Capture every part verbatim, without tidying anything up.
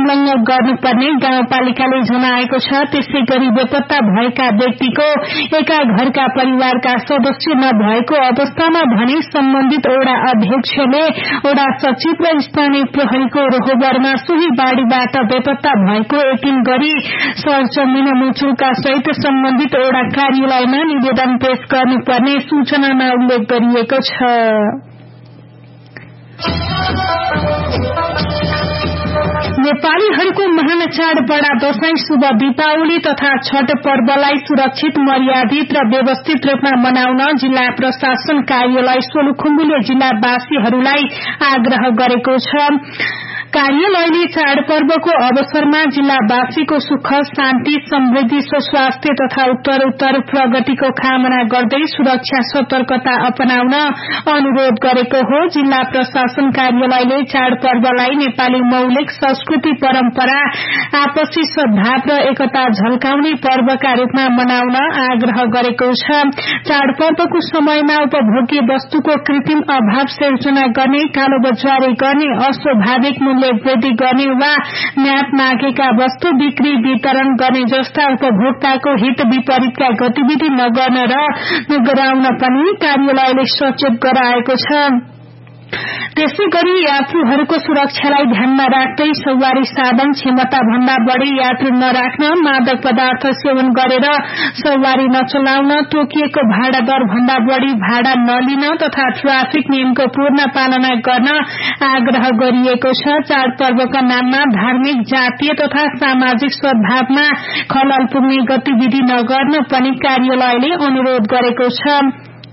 संलग्न गर्नुपर्ने गाउँपालिकाले जनाएको छ। त्यसै गरी बेपत्ता भएका व्यक्तिको एका घरका परिवारका सदस्य नभएको अवस्थामा भने सम्बन्धित ओडा अध्यक्षले ओडा सचिव र स्थानीय प्रहरीको रोहबरमा सोही बाढ़ीबाट बेपत्ता भएको यकिन गरी सरजमिन मुचुका सहित सम्बन्धित ओडा कार्यालयमा निवेदन पेश गर्नुपर्ने सूचनामा उल्लेख गरिएको छ। नेपालीहरूको महान चाड बडा दशैं शुभ दीपावली तथा छठ पर्वलाई सुरक्षित, मर्यादित र व्यवस्थित रूपमा मनाउन जिल्ला प्रशासन कार्यालय सोलुखुम्बुले जिल्लावासीहरूलाई आग्रह गरेको छ। कार्यालयले चाडपर्वको अवसरमा जिल्लावासीको सुख, शान्ति, समृद्धि, स्वास्थ्य तथा उत्तरोत्तर प्रगतिको कामना गर्दै सुरक्षा सतर्कता अपनाउन अनुरोध गरेको हो। जिल्ला प्रशासन कार्यालयले चाडपर्वलाई नेपाली मौलिक संस्कृति, परम्परा, आपसी सद्भाव र एकता झल्काउने पर्वका रूपमा मनाउन आग्रह गरेको छ। चाडपर्वको समयमा उपभोग्य वस्तुको कृत्रिम अभाव सिर्जना गर्ने, कालोबजारी गर्ने, अस्वाभाविक मूल्य वृद्धि गर्ने वा म्याद नागेका वस्तु बिक्री वितरण गर्ने जस्ता उपभोक्ताको हित विपरीतका गतिविधि नगर्न र नगराउन पनि कार्यालयले सचेत गराएको छ। त्यसै गरी यात्रुहरूको सुरक्षालाई ध्यानमा राख्दै सवारी साधन क्षमता भन्दा बढ़ी यात्रु नराख्न, मादक पदार्थ सेवन गरेर सवारी नचलाउन, तोकिएको भाडा दर भन्दा बढ़ी भाडा नलिन तथा ट्राफिक नियमको पूर्ण पालना गर्न आग्रह गरिएको छ। चाडपर्वका नाममा धार्मिक, जातीय तथा सामाजिक सद्भावमा खलल पुग्ने गतिविधि नगर्न पनि कार्यालयले अनुरोध गरेको छ।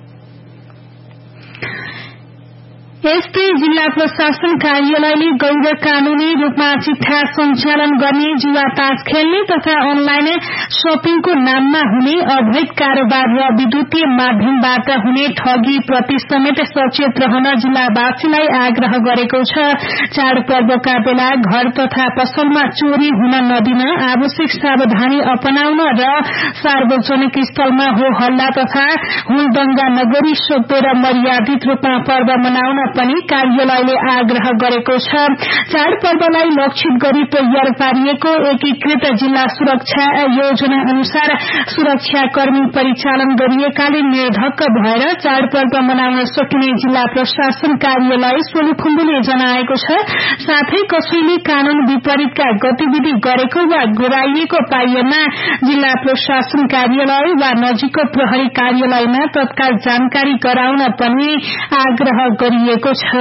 यस्तै जिल्ला प्रशासन कार्यालयले गैर कानूनी रूपमा चिट्ठा सञ्चालन गर्ने, जुवा तास खेल्ने तथा अनलाइन शपिङको नाममा हुने अवैध कारोबार र विद्युतीय माध्यमबाट हुने ठगी प्रति समेत सचेत रहन जिल्लावासीलाई आग्रह गरेको छ। चाडपर्वका बेला घर तथा पसलमा चोरी हुन नदिन, आवश्यक सावधानी अपनाउन र सार्वजनिक स्थलमा हो हल्ला तथा हुलदंगा नगरी सभ्य र मर्यादित रूपमा पर्व मनाउन पनि कार्यालयले आग्रह गरेको छ। चाडपर्वलाई लक्षित गरी तयार पारिएको एकीकृत जिल्ला सुरक्षा योजना अनुसार सुरक्षाकर्मी परिचालन गरिएकाले निर्धक्क भएर चाडपर्व मनाउन सकिने जिल्ला प्रशासन कार्यालय सोलुखुम्बुले जनाएको छ। साथै कसैले कानून विपरीतका गतिविधि गरेको वा गुराइएको पाइएमा जिल्ला प्रशासन कार्यालय वा नजिकको प्रहरी कार्यालयमा तत्काल जानकारी गराउन पनि आग्रह गरिएको छ।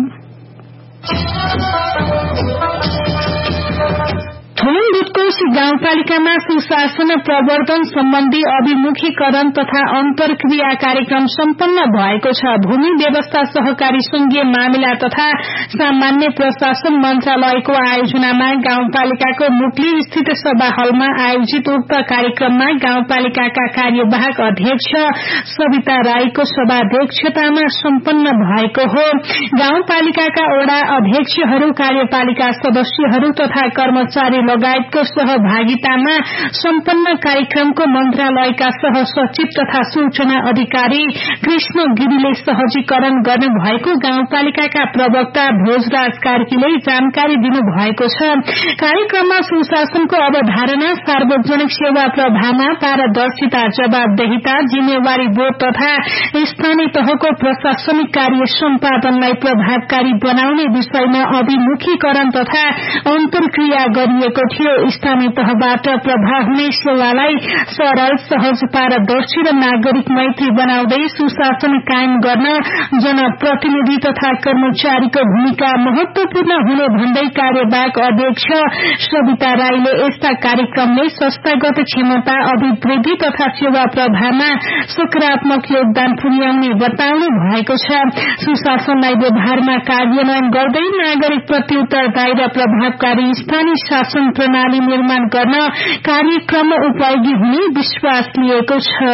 थुम दुधकोशी गाउँपालिकामा सुशासन प्रवर्धन सम्बन्धी अभिमुखीकरण तथा अन्तर्क्रिया कार्यक्रम सम्पन्न भएको छ। भूमि व्यवस्था सहकारी संघीय मामिला तथा सामान्य प्रशासन मन्त्रालयको आयोजनामा गाउँपालिकाको मुक्ली स्थित सभा हलमा आयोजित उक्त कार्यक्रममा गाउँपालिकाका कार्यवाहक अध्यक्ष सविता राईको सभाध्यक्षतामा सम्पन्न भएको हो। गाउँपालिकाका वडा अध्यक्षहरू, कार्यपालिका सदस्यहरू तथा कर्मचारी लगायतको सहभागितामा सम्पन्न कार्यक्रमको मन्त्रालयका सह सचिव तथा सूचना अधिकारी कृष्ण गिरीले सहजीकरण गर्नु भएको गाउँपालिकाका प्रवक्ता भोजराज कार्कीले जानकारी दिनुभएको छ। कार्यक्रममा सुशासनको अवधारणा, सार्वजनिक सेवा प्रवाहमा पारदर्शिता, जवाबदेहिता, जिम्मेवारी बोध तथा स्थानीय तहको प्रशासनिक कार्य सम्पादनलाई प्रभावकारी बनाउने विषयमा अभिमुखीकरण तथा अन्तर्क्रिया गरिएको थियो। स्थानीय तहबाट प्रभाव हुने सेवालाई सरल, सहज, पारदर्शी र नागरिक मैत्री बनाउँदै सुशासन कायम गर्न जनप्रतिनिधि तथा कर्मचारीको भूमिका महत्वपूर्ण हुने भन्दै कार्यवाहक अध्यक्ष सविता राईले यस्ता कार्यक्रमले संस्थागत क्षमता, अभिवृद्धि तथा सेवा प्रवाहमा सकारात्मक योगदान पुर्याउने बताउनु भएको छ। सुशासनलाई व्यवहारमा कार्यान्वयन गर्दै नागरिक प्रति उत्तरदायी र प्रभावकारी स्थानीय शासन प्रणाली निर्माण गर्न कार्यक्रम उपयोगी हुने विश्वास लिएको छ।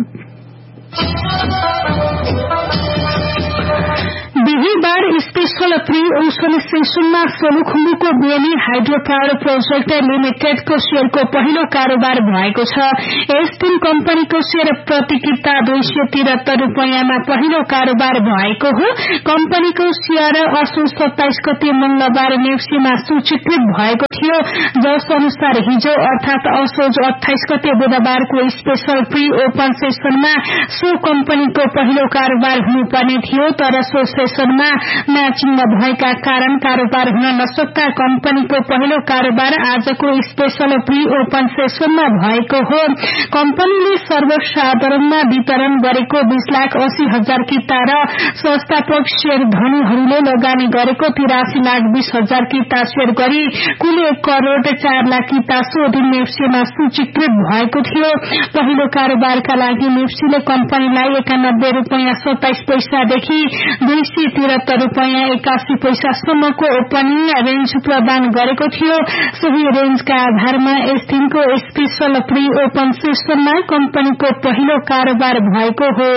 बिहीबार special pre ocean सेसनमा सोलुखुम्बुको Beni hydro power project लिमिटेडको शेयरको पहिलो कारोबार भएको छ। यस दिन कम्पनीको शेयर प्रतिकिता दुई सय तिहत्तर रूपियाँमा पहिलो कारोबार भएको हो। कम्पनीको शेयर असोज सत्ताइस गते मंगलबार नेप्सीमा सूचीकृत भएको थियो। थियो, जस अनुसार हिजो अर्थात असोज अट्ठाइस गते बुधबारको स्पेशल प्री ओपन सेसनमा सो कम्पनीको पहिलो कारोबार हुनुपर्ने थियो, तर सो सेसनमा म्याचिङ नभएका कारण कारोबार हुन नसक्दा कम्पनीको पहिलो कारोबार आजको स्पेशल प्री ओपन सेसनमा भएको हो। कम्पनीले सर्वसाधारणमा वितरण गरेको बीस लाख अस्सी हजार किता र संस्थापक शेयर धनीहरूले लगानी गरेको तिरासी लाख बीस हजार किता शेयर गरी कुल एक करोड़ चार लाख किता सो दिन नेप्सीमा सूचीकृत भएको थियो। पहिलो कारोबारका लागि नेप्सीले कम्पनीलाई एकानब्बे रूपियाँ सत्ताइस पैसादेखि दुई सय तिहत्तर रूपियाँ एकासी पैसासम्मको ओपनिङ रेन्ज प्रदान गरेको थियो। सोही रेन्जका आधारमा यस दिनको स्पेशल प्री ओपन सेसनमा कम्पनीको पहिलो कारोबार भएको हो।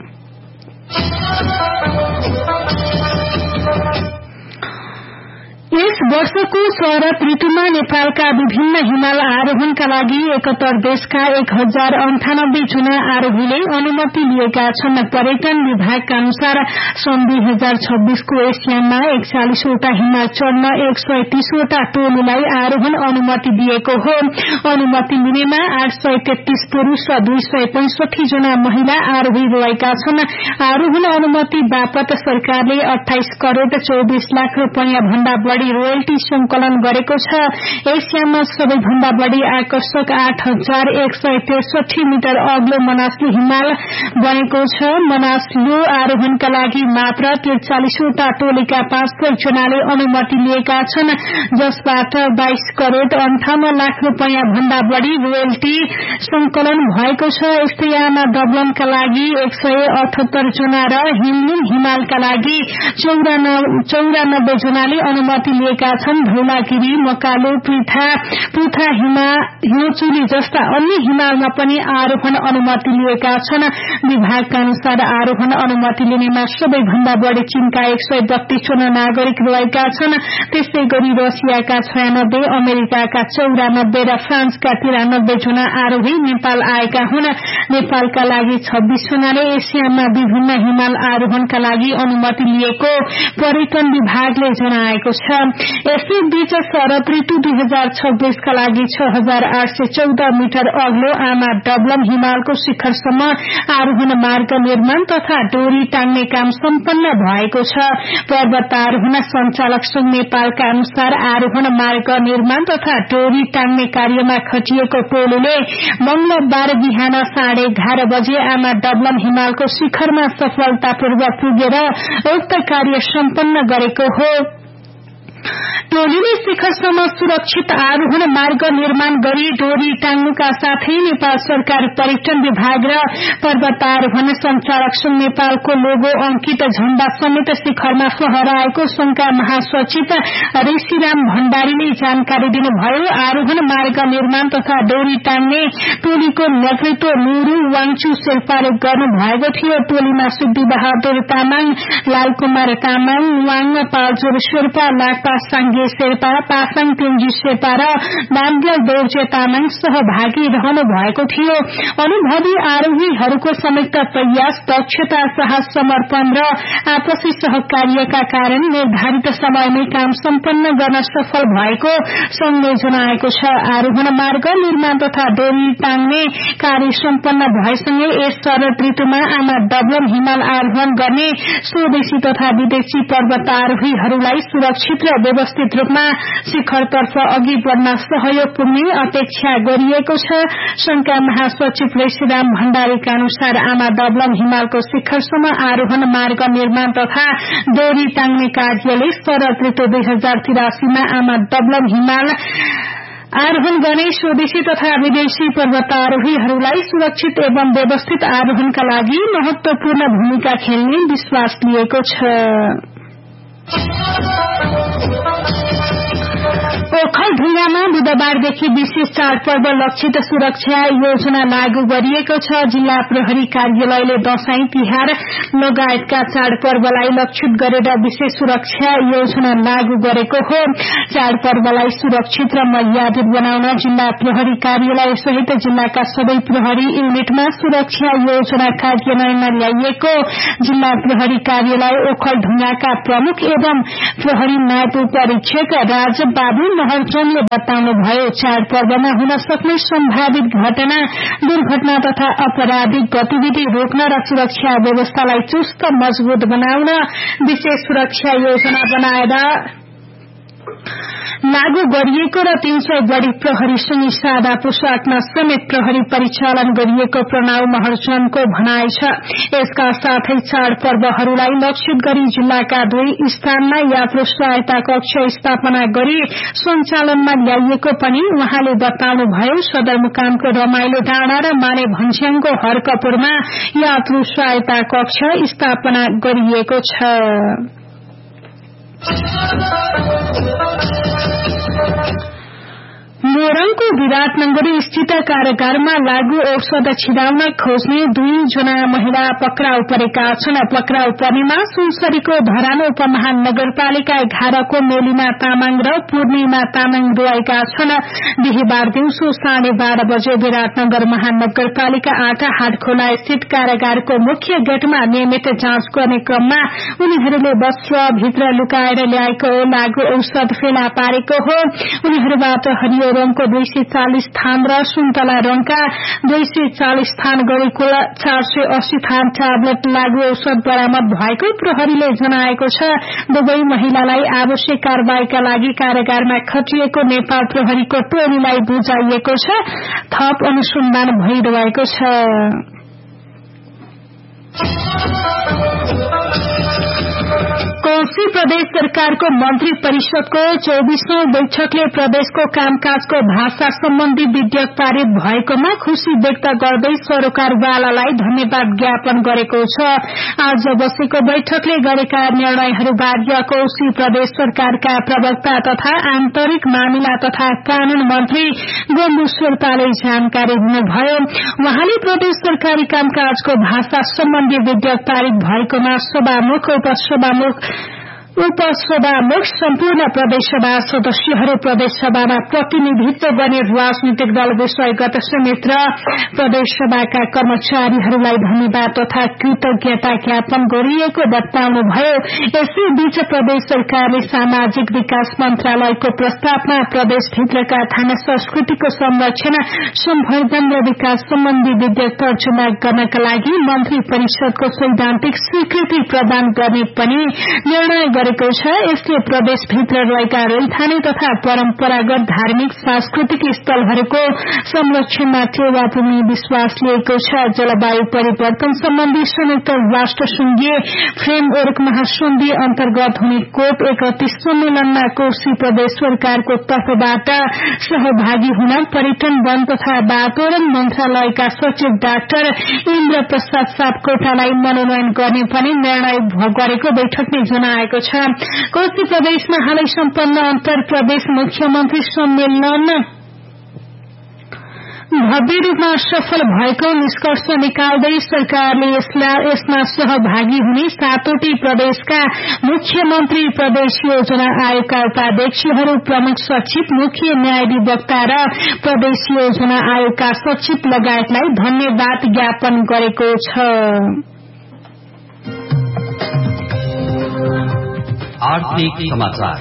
यस वर्षको शरद ऋतुमा नेपालका विभिन्न हिमाल आरोहणका लागि एकहत्तर देशका एक हजार अन्ठानब्बे जना आरोहीले अनुमति लिएका छन्। पर्यटन विभागका अनुसार सन् दुई हजार छब्बीसको एसियामा एकचालिसवटा हिमाल चढ्न एक सय तीसवटा टोलीलाई आरोहण अनुमति दिएको हो। अनुमति लिनेमा आठ सय तेत्तीस पुरूष र दुई सय पैंसठी जना महिला आरोही रहेका छन्। आरोहण अनुमति बापत सरकारले अठाइस करोड़ चौबिस लाख रूपियाँ भन्दा बढ़ी रोयल्टी संकलन गरेको छ। एसियामा सबैभन्दा बढ़ी आकर्षक आठ हजार एक सय त्रिसठी मिटर अग्लो मनासलु हिमाल बनेको छ। मनासलु आरोहणका लागि मात्र त्रिचालिसवटा टोलीका पाँच सय जनाले अनुमति लिएका छन्, जसबाट बाइस करोड़ अन्ठाउन्न लाख रूपियाँ भन्दा बढ़ी रोयल्टी संकलन भएको छ। यस्तै आमा डबलमका लागि एक सय अठहत्तर जना र हिमलिङ हिमालका लागि चौरानब्बे जनाले अनुमति लिएका छन्। धौलागिरी, मकालु, पृथा पुथा हिमचुली जस्ता अन्य हिमालमा पनि आरोहण अनुमति लिएका छन्। विभागका अनुसार आरोहण अनुमति लिनेमा सबैभन्दा बढ़ी चीनका एक सय बत्तीस जना नागरिक रहेका छन्। त्यस्तै गरी रसियाका छयानब्बे, अमेरिकाका चौरानब्बे र फ्रान्सका तिरानब्बे जना आरोही नेपाल आएका हुन्। नेपालका लागि छब्बीस जनाले एसियामा विभिन्न हिमाल आरोहणका लागि अनुमति लिएको पर्यटन विभागले जनाएको छ। यसैबीच शरद ऋतु दुई हजार छब्बीसका लागि छ हजार आठ सय चौध मिटर अग्लो आमा डबलम हिमालको शिखरसम्म आरोहण मार्ग निर्माण तथा डोरी टाङ्ने काम सम्पन्न भएको छ। पर्वतारोहण संचालक संघ नेपालका अनुसार आरोहण मार्ग निर्माण तथा डोरी टाङ्ने कार्यमा खटिएको टोलीले मंगलबार बिहान साढे एघार बजे आमा डबलम हिमालको शिखरमा सफलतापूर्वक पुगेर उक्त कार्य सम्पन्न गरेको हो। टोलीले शिखरसम्म सुरक्षित आरोहण मार्ग निर्माण गरी डोरी टाङ्नुका साथै नेपाल सरकार पर्यटन विभाग र पर्वतारोहण संचालक संघ नेपालको लोगो अंकित झण्डा समेत शिखरमा फहराएको संघका महासचिव ऋषिराम भण्डारीले जानकारी दिनुभयो। आरोहण मार्ग निर्माण तथा डोरी टाङ्ने टोलीको नेतृत्व नुरू वाङचु शेर्पाले गर्नुभएको थियो। टोलीमा सिद्धि बहादुर तामाङ, लालकुमार तामाङ, वाङ पाल्चोर शेर्पा, लाक्पा साङ्गे शेर्पा, पासाङ तेन्जी शेर्पा र नामग्याल दोर्जे तामाङ सहभागी रहनु भएको थियो। अनुभवी आरोहीहरूको संयुक्त प्रयास, दक्षता, साहस, समर्पण र आपसी सहकार्यका कारण निर्धारित समयमै काम सम्पन्न गर्न सफल भएको संघले जनाएको छ। आरोहण मार्ग निर्माण तथा डोरी टाङ्ने कार्य सम्पन्न भएसँगै यस शरद ऋतुमा आमा डबलम हिमाल आरोहण गर्ने स्वदेशी तथा विदेशी पर्वतारोहीहरूलाई सुरक्षित र व्यवस्थित रूपमा शिखरतर्फ अघि बढ़न सहयोग पुग्ने अपेक्षा गरिएको छ। संघका महासचिव ऋषिराम भण्डारीका अनुसार आमा डबलम हिमालको शिखरसम्म आरोहण मार्ग निर्माण तथा डोरी टाङ्ने कार्यले शरद ऋतु दुई हजार तिरासीमा आमा डबलम हिमाल आरोहण गर्ने स्वदेशी तथा विदेशी पर्वतारोहीहरूलाई सुरक्षित एवं व्यवस्थित आरोहणका लागि महत्वपूर्ण भूमिका खेल्ने विश्वास लिएको छ। ओखलढुङ्गामा बुधबारदेखि विशेष चाडपर्व लक्षित सुरक्षा योजना लागू गरिएको छ। जिल्ला प्रहरी कार्यालयले दशैं, तिहार लगायतका चाडपर्वलाई लक्षित गरेर विशेष सुरक्षा योजना लागू गरेको हो। चाडपर्वलाई सुरक्षित र मर्यादित बनाउन जिल्ला प्रहरी कार्यालय सहित जिल्लाका सबै प्रहरी युनिटमा सुरक्षा योजना कार्यान्वयनमा ल्याइएको जिल्ला प्रहरी कार्यालय ओखलढुङ्गाका प्रमुख एवं प्रहरी नायब परीक्षक राज बाबु महर्जनले बताउनुभयो चाडपर्वमा हुन सक्ने सम्भावित घटना दुर्घटना तथा आपराधिक गतिविधि रोक्न र सुरक्षा व्यवस्थालाई चुस्त मजबूत बनाउन विशेष सुरक्षा योजना बनाएर लागू गरिएको र तीन सय बढ़ी प्रहरीसँगै सादा पोशाकमा समेत प्रहरी परिचालन गरिएको प्रणव महर्जनको भनाइ छ। यसका साथै चाडपर्वहरूलाई लक्षित गरी जिल्लाका दुई स्थानमा यात्रु सहायता कक्ष स्थापना गरी सञ्चालनमा ल्याइएको पनि उहाँले बताउनुभयो। सदरमुकामको रमाइलो डाँडा र माने भन्स्याङको हरकपुरमा यात्रु सहायता कक्ष स्थापना गरिएको छ। मोरङको विराटनगरी स्थित कारागारमा लागू औषध छिराउन खोज्ने दुई जना महिला पक्राउ परेका छन्। पक्राउ पर्नेमा सुनसरीको धरान उपमहानगरपालिका एघारको मेलिना तामाङ र पूर्णिमा तामाङ रहेका छन्। बिहिबार दिउँसो साढे बाह्र बजे विराटनगर महानगरपालिका आठ हाटखोला स्थित कारागारको मुख्य गेटमा नियमित जाँच गर्ने क्रममा उनीहरूले वस्त्र भित्र लुकाएर ल्याएको लागू औषध फेला पारेको हो। उनीहरूबाट हरियो रङको दुई सय चालिस थान र सुन्तला रङका दुई सय चालिस थान गरी कुल चार सय अस्सी थान ट्याब्लेट लागू औषध बरामद भएको प्रहरीले जनाएको छ। दुवै महिलालाई आवश्यक कारवाहीका लागि कारागारमा खटिएको नेपाल प्रहरीको टोलीलाई बुझाइएको छ। थप अनुसन्धान भइरहेको छ। कोशी प्रदेश सरकारको मन्त्री परिषदको चौबीसौं बैठकले प्रदेशको कामकाजको भाषा सम्बन्धी विधेयक पारित भएकोमा खुशी व्यक्त गर्दै सरोकारवालालाई धन्यवाद ज्ञापन गरेको छ। आज बसेको बैठकले गरेका निर्णयहरूबारे कोशी प्रदेश सरकारका प्रवक्ता तथा आन्तरिक मामिला तथा कानून मन्त्री गोम्बु शेर्पाले जानकारी दिनुभयो। उहाँले प्रदेश सरकारी कामकाजको भाषा सम्बन्धी विधेयक पारित भएकोमा सभामुख उपसभामुख उपसभामुख सम्पूर्ण प्रदेशसभा सदस्यहरू प्रदेशसभामा प्रतिनिधित्व गर्ने राजनीतिक दल विषयगत समेत र प्रदेशसभाका कर्मचारीहरूलाई धन्यवाद तथा कृतज्ञता ज्ञापन गरिएको बताउनुभयो। यसैबीच प्रदेश सरकारले सामाजिक विकास मन्त्रालयको प्रस्तावमा प्रदेशभित्रका थाना संस्कृतिको संरक्षण सम्वर्धन र विकास सम्बन्धी विधेयक तर्जुमा गर्नका लागि मन्त्री परिषदको सैद्धान्तिक स्वीकृति प्रदान गर्ने पनि निर्णय यसले प्रदेशभित्र रहेका रैथाने तथा परम्परागत धार्मिक सांस्कृतिक स्थलहरूको संरक्षणमा टेवा पुग्ने विश्वास लिएको छ। जलवायु परिवर्तन सम्बन्धी संयुक्त राष्ट्र संघीय फ्रेमवर्क महासन्धि अन्तर्गत हुने कोप एकतीस सम्मेलनमा कोशी प्रदेश सरकारको तर्फबाट सहभागी हुन पर्यटन वन तथा वातावरण मन्त्रालयका सचिव डाक्टर इन्द्र प्रसाद सापकोटालाई मनोनयन गर्ने पनि निर्णय गरेको बैठकले जनाएको छ। कोशी प्रदेशमा हालै सम्पन्न अन्तर प्रदेश मुख्यमन्त्री सम्मेलन भव्य रूपमा सफल भएको निष्कर्ष निकाल्दै सरकारले यसमा सहभागी हुने सातवटै प्रदेशका मुख्यमन्त्री प्रदेश योजना आयोगका उपाध्यक्षहरू प्रमुख सचिव मुख्य न्यायाधिवक्ता र प्रदेश योजना आयोगका सचिव लगायतलाई धन्यवाद ज्ञापन गरेको छ। आर्थिक समाचार।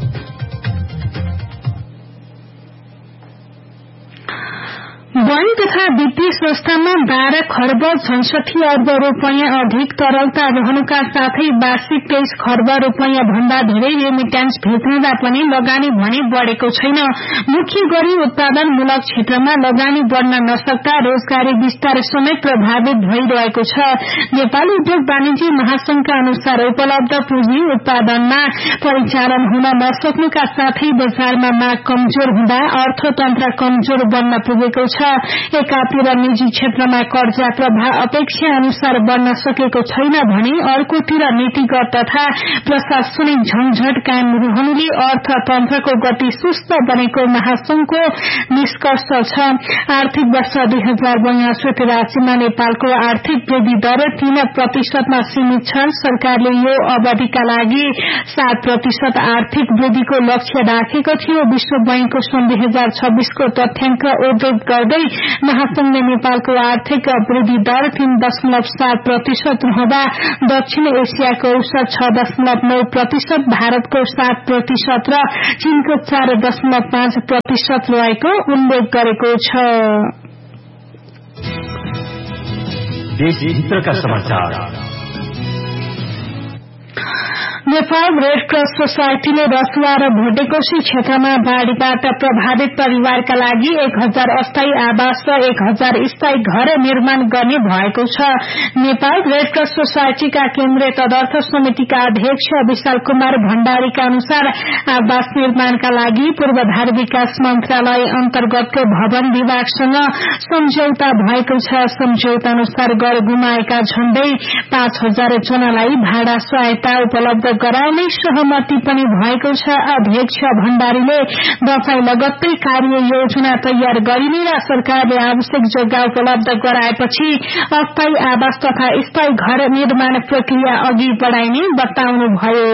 वन तथा वित्तीय संस्थामा बाह्र खर्ब छैसठी अर्ब रूपियाँ अधिक तरलता रहनुका साथै वार्षिक तेइस खर्ब रूपियाँ भन्दा धेरै रेमिट्यान्स भेट्दा पनि लगानी भने बढ़ेको छैन। मुख्य गरी उत्पादनमूलक क्षेत्रमा लगानी बढ़न नसक्दा रोजगारी विस्तार समेत प्रभावित भइरहेको छ। नेपाली उद्योग वाणिज्य महासंघका अनुसार उपलब्ध पुँजी उत्पादनमा परिचालन हुन नसक्नुका साथै बजारमा माग कमजोर हुँदा अर्थतन्त्र कमजोर बन्न पुगेको छ। एकातिर निजी क्षेत्रमा कर्जा प्रवाह अपेक्षा अनुसार बढ़न सकेको छैन भने अर्कोतिर नीतिगत तथा प्रशासनिक झन्झट कायम रहनुले अर्थतन्त्रको गति सुस्त बनेको महासंघको निष्कर्ष छ। आर्थिक वर्ष दुई हजार बयासी तिरासीमा नेपालको आर्थिक वृद्धि दर तीन प्रतिशतमा सीमित छ। सरकारले यो अवधिका लागि सात प्रतिशत आर्थिक वृद्धिको लक्ष्य राखेको थियो। विश्व बैंकको सन् दुई हजार छब्बीसको तथ्याङ्क उद्धृत गर्दै महासंघले नेपालको आर्थिक वृद्धि दर तीन दशमलव सात प्रतिशत रहँदा दक्षिण एसियाको औसत छ दशमलव नौ प्रतिशत, भारतको सात प्रतिशत र चीनको चार दशमलव पाँच प्रतिशत रहेको उल्लेख गरेको छ। देशभित्रका समाचार। नेपाल रेड क्रस सोसाइटीले रसुवा र भोटेकोशी क्षेत्रमा बाढ़ीबाट प्रभावित परिवारका लागि एक हजार अस्थायी आवास र एक हजार स्थायी घर निर्माण गर्ने भएको छ। नेपाल रेड क्रस सोसाइटीका केन्द्रीय तदर्थ समितिका अध्यक्ष विशाल कुमार भण्डारीका अनुसार आवास निर्माणका लागि पूर्वाधार विकास मन्त्रालय अन्तर्गतको भवन विभागसँग सम्झौता भएको छ। सम्झौता अनुसार घर गुमाएका झण्डै पाँच हजार जनालाई भाडा सहायता उपलब्ध गराउने सहमति पनि भएको छ। अध्यक्ष भण्डारीले दफाई लगत्तै कार्य योजना तयार गरिने र सरकारले आवश्यक जग्गा उपलब्ध गराएपछि अस्थायी आवास तथा स्थायी घर निर्माण प्रक्रिया अघि बढ़ाइने बताउनुभयो।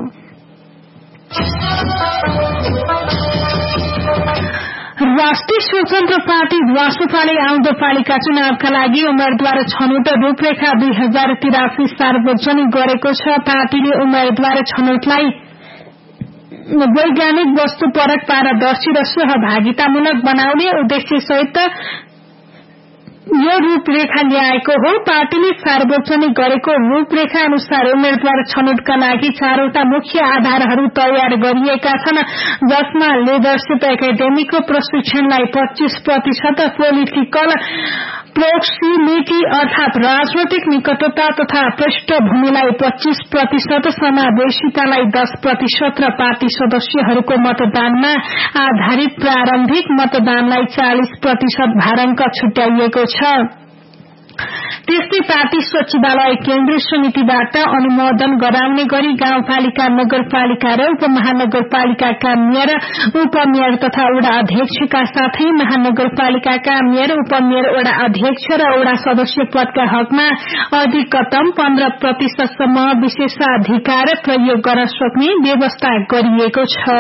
राष्ट्रिय स्वतन्त्र पार्टी रासोपाले आउँदो पालिका चुनावका लागि उम्मेद्वार छनौट रूपरेखा दुई हजार तिरासी सार्वजनिक गरेको छ। पार्टीले उम्मेद्वार छनौटलाई वैज्ञानिक वस्तुपरक, पारदर्शी र सहभागितामूलक बनाउने उद्देश्य सहित यो रूपरेखा ल्याएको हो। पार्टीले सार्वजनिक गरेको रूपरेखा अनुसार उम्मेद्वार छनौटका लागि चारवटा मुख्य आधारहरू तयार गरिएका छन्, जसमा लिडरशिप एकाडेमीको प्रशिक्षणलाई पच्चीस प्रतिशत, पोलिटिकल प्रोक्सिमिटी अर्थात राजनैतिक निकटता तथा पृष्ठभूमिलाई पच्चीस प्रतिशत, समावेशितालाई दस प्रतिशत र पार्टी सदस्यहरूको मतदानमा आधारित प्रारम्भिक मतदानलाई चालीस प्रतिशत भारांक छुट्याइएको छ। त्यस्तै पार्टी सचिवालय केन्द्रीय समितिबाट अनुमोदन गराउने गरी गाउँपालिका, नगरपालिका र उपमहानगरपालिकाका मेयर, उपमेयर तथा वडा अध्यक्षका साथै महानगरपालिकाका मेयर, उपमेयर, वडा अध्यक्ष र वडा सदस्य पदका हकमा अधिकतम पन्ध्र प्रतिशतसम्म विशेषाधिकार प्रयोग गर्न सक्ने व्यवस्था गरिएको छ।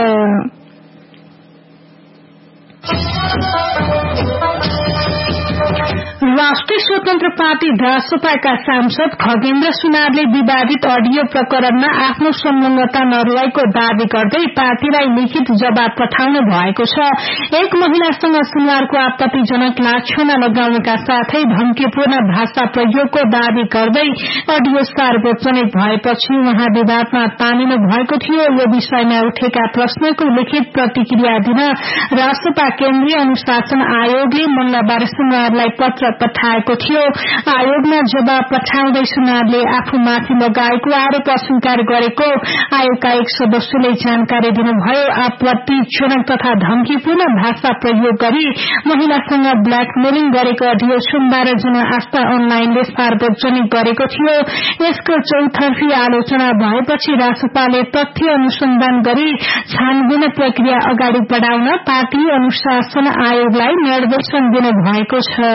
राष्ट्रिय स्वतन्त्र पार्टी रासोपाका सांसद खगेन्द्र सुनारले विवादित अडियो प्रकरणमा आफ्नो संलग्नता नरहेको दावी गर्दै पार्टीलाई लिखित जवाब पठाउनु भएको छ। एक महिलासँग सुनारको आपत्तिजनक लाक्षना लगाउनका साथै धम्कीपूर्ण भाषा प्रयोगको दावी गर्दै अडियो सार्वजनिक भएपछि उहाँ विवादमा तानिनु भएको थियो। यो विषयमा उठेका प्रश्नको लिखित प्रतिक्रिया दिन रासोपा केन्द्रीय अनुशासन आयोगले मंगलबार सुनारलाई पत्र पठाएको थियो। आयोगमा जवाब पठाउँदै सुनारले आफूमाथि लगाएको आरोप अस्वीकार गरेको आयोगका एक सदस्यले जानकारी दिनुभयो। आपत्तिजनक तथा धम्कीपूर्ण भाषा प्रयोग गरी महिलासँग ब्ल्याकमेलिङ गरेको अडियो सोमबार जनआस्था अनलाइनले सार्वजनिक गरेको थियो। यसको चौतर्फी आलोचना भएपछि रासोपाले तथ्य अनुसन्धान गरी छानबिन प्रक्रिया अगाडि बढ़ाउन पार्टी अनुशासन आयोगलाई निर्देशन दिनुभएको छ।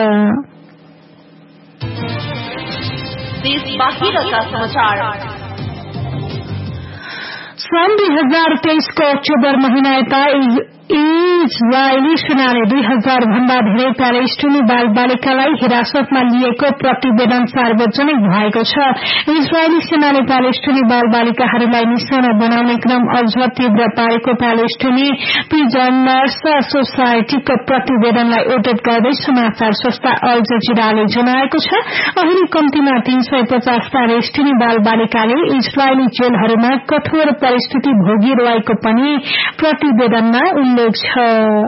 सन् दुई हजार तेइसको अक्टोबर महिना यता इजरायली सेनाले दुई हजार भन्दा धेरै प्यालेस्टिनी बाल बालिकालाई हिरासतमा लिएको प्रतिवेदन सार्वजनिक भएको छ। इजरायली सेनाले प्यालेस्टिनी बाल बालिकाहरूलाई निशाना बनाउने क्रम अझ तीव्र पारेको प्यालेस्टिनी प्रिजनर्स सोसाइटीको प्रतिवेदनलाई उद्धृत गर्दै समाचार संस्था अल जजिराले जनाएको छ। अहिले कम्तीमा तीन सय पचास प्यालेस्टिनी बाल बालिकाले इजरायली जेलहरूमा कठोर परिस्थिति भोगिरहेको पनि प्रतिवेदनमा उल्लेख छ।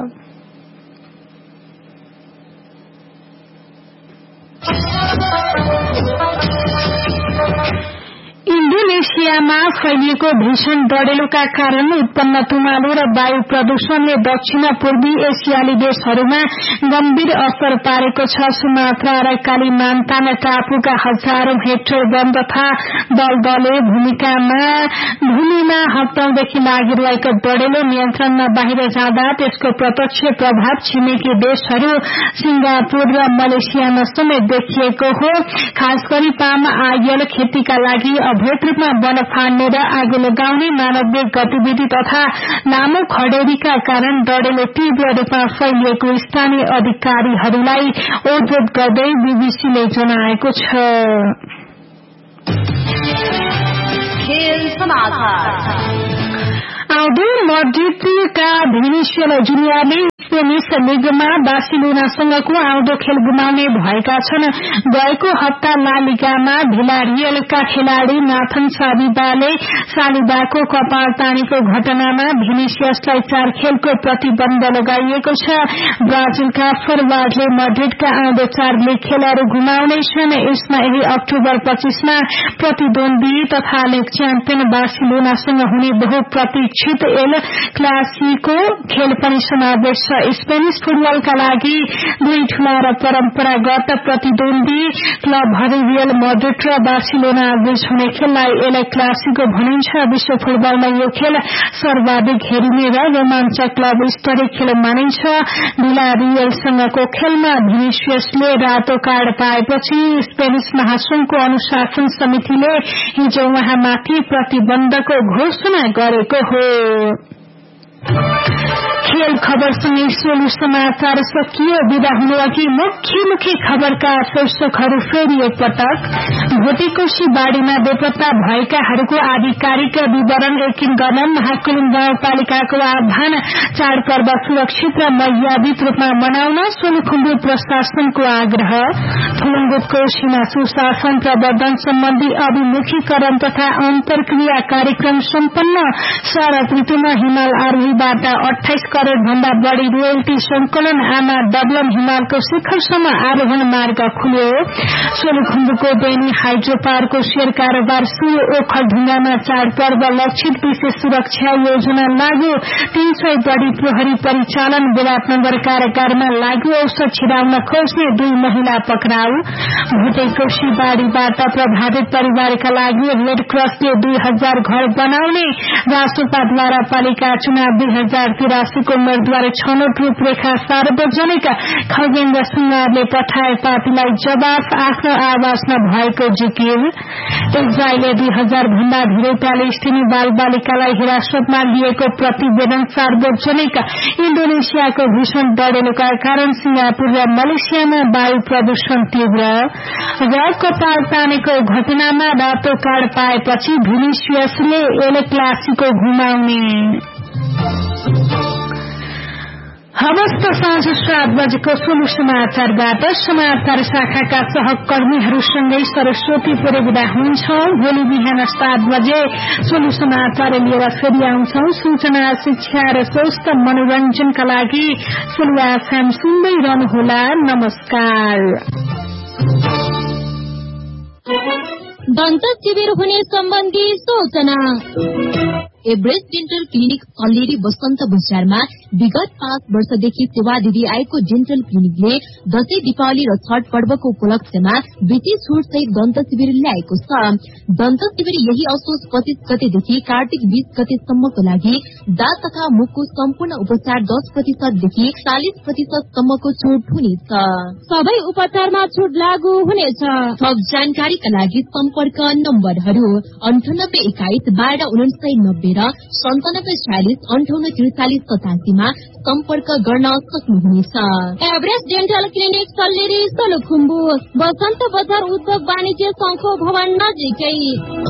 इन्डोनेसियामा फैलिएको भीषण डढेलोका कारण उत्पन्न तुमालो र वायु प्रदूषणले दक्षिण पूर्वी एसियाली देशहरूमा गम्भीर असर पारेको छ। सुमात्रा र कालिमान्तान टापुका हजारौं हेक्टर वन तथा दलदले भूमिकामा भूमिमा हप्तादेखि लागिरहेको डढेलो नियन्त्रणमा बाहिर जाँदा त्यसको प्रत्यक्ष प्रभाव छिमेकी देशहरू सिंगापुर र मलेसियामा समेत देखिएको हो। खास गरी पाम आयल खेतीका लागि अवैध रूपमा वन फाड्ने र आगो लगाउने मानवीय गतिविधि तथा लामो खडेरीका कारण डढेलो तीव्र रूपमा फैलिएको स्थानीय अधिकारीहरूलाई ओझोट गर्दै बीबीसीले जनाएको छ। आउँदो मड्रिडका भिनिसियल जुनियरले स्पेनिश लिगमा बार्सिलोनासँगको आउँदो खेल गुमाउने भएका छन्। गएको हप्ता ला लिगामा भिलारियलका खेलाड़ी नाथन सालिबाले सालिबाको कपाल तानेको घटनामा भिनिसियसलाई चार खेलको प्रतिबन्ध लगाइएको छ। ब्राजिलका फरवार्डले मड्रिडका आउँदो चार लीग खेलहरू गुमाउनेछन्। यसमा यही अक्टोबर पच्चीसमा प्रतिद्वन्दी तथा लीग च्याम्पियन बार्सिलोनासँग हुने बहुप्रतीक्षित एल क्लासिको खेल पनि समावेश छ। स्पेनिश फुटबलका लागि दुई ठूला र परम्परागत प्रतिद्वन्दी क्लबहरू रियल मड्रिड र बार्सिलोना बीच हुने खेललाई एल क्लासिको भनिन्छ। विश्व फुटबलमा यो खेल सर्वाधिक हेरिने र रोमाञ्चक क्लब स्तरीय खेल मानिन्छ। भिलारियलसँगको खेलमा भिनिसियसले रातो कार्ड पाएपछि स्पेनिश महासंघको अनुशासन समितिले हिजो उहाँमाथि प्रतिबन्धको घोषणा गरेको हो। खेल खबरसँगै सोलु समाचार सकियो। विदा हुनु अघि मुख्य मुख्य खबरका शीर्षकहरू फेरि एकपटक। भोटेकोशी बाढ़ीमा बेपत्ता भएकाहरूको आधिकारिक विवरण यकिन गर्न महाकुलुङ गाउँपालिकाको आह्वान। चाडपर्व सुरक्षित र मर्यादित रूपमा मनाउन सोलुखुम्बु प्रशासनको आग्रह। थुलुङ्गुटको सीमा सुशासन प्रवर्धन सम्बन्धी अभिमुखीकरण तथा अन्तर्क्रिया कार्यक्रम सम्पन्न। शरद ऋतुमा हिमाल आरोहीबाट अठाइस करोड़ भन्दा बढ़ी रोयल्टी संकलन। आमा डबलम हिमालको शिखरसम्म आरोहण मार्ग खुल्यो। सोलुखुम्बुको बेनी हाइड्रो पावरको शेयर कारोबार सुरु। ओखलढुङ्गामा चाडपर्व लक्षित विशेष सुरक्षा योजना लागू। तीन सय बढ़ी प्रहरी परिचालन। विराटनगर कारागारमा लागू औषध छिराउन खोज्ने दुई महिला पक्राउ। भोटेकोशी बाढ़ीबाट प्रभावित परिवारका लागि रेड क्रसले दुई हजार घर बनाउने। राष्ट्रपाद्वारा पालिका चुनाव दुई हजार तिरासीको उम्मेद्वार छनौट रूपरेखा सार्वजनिक। खगेन्द्र सुनारले पठाए पार्टीलाई जवाफ। आफ्नो आवास नभएको जिकिर। इजरायलले दुई हजार भन्दा धेरै प्यालेस्टिनी बाल बालिकालाई हिरासतमा लिएको प्रतिवेदन सार्वजनिक। इण्डोनेसियाको भीषण डढेलोका कारण सिंगापुर र मलेसियामा वायु प्रदूषण तीव्र। र कपाल तानेको घटनामा रातो कार्ड पाएपछि भिनिसियसले एल क्लासिको घुमाउने। हवस् त साँझ सात बजेको सोलु समाचारबाट समाचार शाखाका सहकर्मीहरूसँगै सरस्वती पुरे विदा हुन्छौं। भोलि बिहान सात बजे सोलु समाचार लिएर फेरि आउँछौं। सूचना शिक्षा र स्वस्थ मनोरञ्जनका लागि सोलु एफएम सुन्दै रहनुहोला। नमस्कार। दन्त शिविर हुने सम्बन्धी सूचना। एभरेस्ट डेन्टल क्लिनिक कल्लेरी बसन्त बजारमा विगत पाँच वर्षदेखि सेवा दिँदै आएको डेन्टल क्लिनिकले दशैं दीपावली र छठ पर्वको उपलक्ष्यमा विशेष छुट सहित दन्त शिविर ल्याएको छ। दन्त शिविर यही असोज पच्चीस गतेदेखि कार्तिक बीस गतेसम्मको लागि दाँत तथा मुखको सम्पूर्ण उपचार दस प्रतिशतदेखि चालिस प्रतिशतसम्मको छुट हुनेछ। सबै उपचारमा छुट लागू हुनेछ। थप जानकारीका लागि सम्पर्क नम्बरहरू अन्ठानब्बे एक्काइस बाह्र उनासय नब्बे र सन्तानब्बे छयालिस अन्ठाउन्न त्रिचालिस सतासीमा सम्पर्क गर्न सक्नुहुनेछ। Everest dental clinic Salleri Solukhumbu बसन्त बजार उद्योग वाणिज्य संघको भवन नजिकै।